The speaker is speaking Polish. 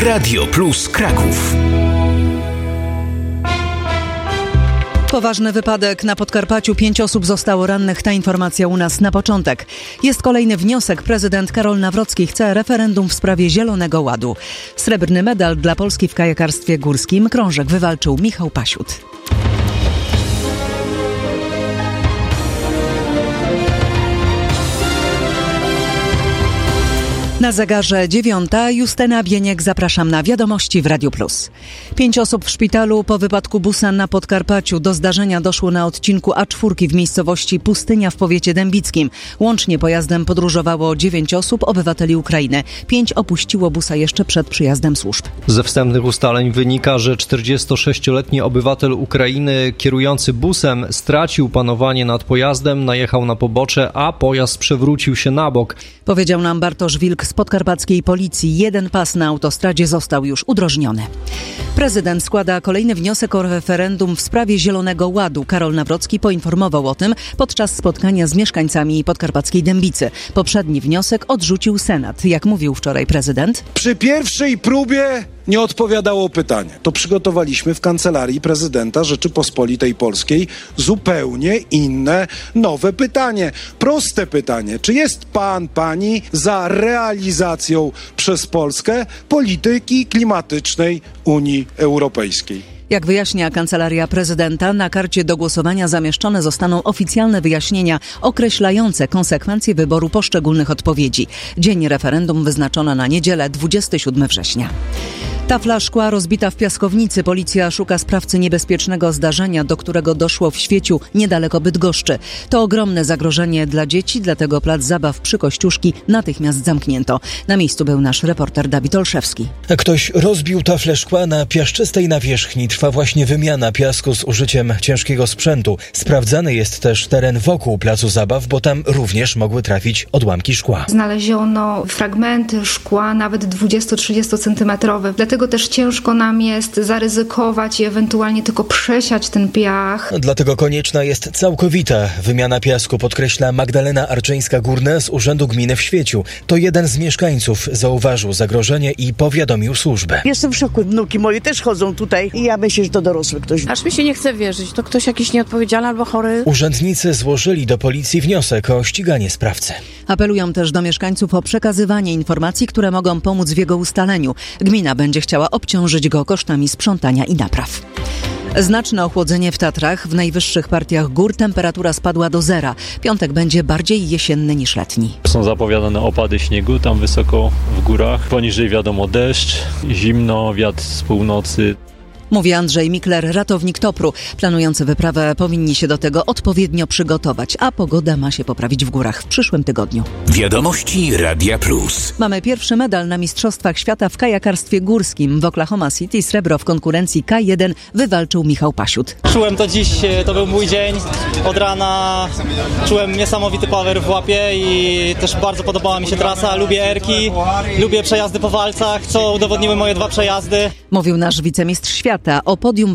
Radio Plus Kraków. Poważny wypadek na Podkarpaciu. 5 osób zostało rannych. Ta informacja u nas na początek. Jest kolejny wniosek. Prezydent Karol Nawrocki chce referendum w sprawie Zielonego Ładu. Srebrny medal dla Polski w kajakarstwie górskim. Krążek wywalczył Michał Pasiut. Na zegarze 9:00. Justyna Bieniek, zapraszam na wiadomości w Radiu Plus. 5 osób w szpitalu po wypadku busa na Podkarpaciu. Do zdarzenia doszło na odcinku A4 w miejscowości Pustynia w powiecie dębickim. Łącznie pojazdem podróżowało 9 osób, obywateli Ukrainy. 5 opuściło busa jeszcze przed przyjazdem służb. Ze wstępnych ustaleń wynika, że 46-letni obywatel Ukrainy kierujący busem stracił panowanie nad pojazdem, najechał na pobocze, a pojazd przewrócił się na bok. Powiedział nam Bartosz Wilk z podkarpackiej policji. Jeden pas na autostradzie został już udrożniony. Prezydent składa kolejny wniosek o referendum w sprawie Zielonego Ładu. Karol Nawrocki poinformował o tym podczas spotkania z mieszkańcami podkarpackiej Dębicy. Poprzedni wniosek odrzucił Senat. Jak mówił wczoraj prezydent? Przy pierwszej próbie nie odpowiadało pytanie. To przygotowaliśmy w Kancelarii Prezydenta Rzeczypospolitej Polskiej zupełnie inne, nowe pytanie. Proste pytanie. Czy jest pani za realizacją przez Polskę polityki klimatycznej Unii Europejskiej? Jak wyjaśnia Kancelaria Prezydenta, na karcie do głosowania zamieszczone zostaną oficjalne wyjaśnienia określające konsekwencje wyboru poszczególnych odpowiedzi. Dzień referendum wyznaczono na niedzielę 27 września. Tafla szkła rozbita w piaskownicy. Policja szuka sprawcy niebezpiecznego zdarzenia, do którego doszło w Świeciu, niedaleko Bydgoszczy. To ogromne zagrożenie dla dzieci, dlatego plac zabaw przy Kościuszki natychmiast zamknięto. Na miejscu był nasz reporter Dawid Olszewski. Ktoś rozbił taflę szkła na piaszczystej nawierzchni. Trwa właśnie wymiana piasku z użyciem ciężkiego sprzętu. Sprawdzany jest też teren wokół placu zabaw, bo tam również mogły trafić odłamki szkła. Znaleziono fragmenty szkła nawet 20-30 centymetrowe. Dlatego też ciężko nam jest zaryzykować i ewentualnie tylko przesiać ten piach. Dlatego konieczna jest całkowita wymiana piasku, podkreśla Magdalena Arczyńska-Górna z Urzędu Gminy w Świeciu. To jeden z mieszkańców zauważył zagrożenie i powiadomił służbę. Jestem w szoku. Wnuki moje też chodzą tutaj i ja myślę, że to dorosły ktoś. Aż mi się nie chce wierzyć. To ktoś jakiś nieodpowiedzialny albo chory. Urzędnicy złożyli do policji wniosek o ściganie sprawcy. Apelują też do mieszkańców o przekazywanie informacji, które mogą pomóc w jego ustaleniu. Gmina będzie chciała obciążyć go kosztami sprzątania i napraw. Znaczne ochłodzenie w Tatrach. W najwyższych partiach gór temperatura spadła do zera. Piątek będzie bardziej jesienny niż letni. Są zapowiadane opady śniegu tam wysoko w górach. Poniżej wiadomo deszcz, zimno, wiatr z północy. Mówi Andrzej Mikler, ratownik Topru. Planujący wyprawę powinni się do tego odpowiednio przygotować, a pogoda ma się poprawić w górach w przyszłym tygodniu. Wiadomości Radia Plus. Mamy pierwszy medal na Mistrzostwach Świata w kajakarstwie górskim. W Oklahoma City srebro w konkurencji K1 wywalczył Michał Pasiut. Czułem to dziś, to był mój dzień. Od rana czułem niesamowity power w łapie i też bardzo podobała mi się trasa. Lubię erki, lubię przejazdy po walcach, co udowodniły moje 2 przejazdy. Mówił nasz wicemistrz świata. O podium